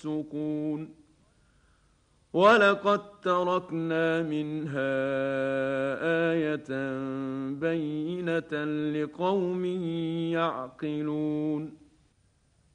يفسقون ولقد تركنا منها آية بينة لقوم يعقلون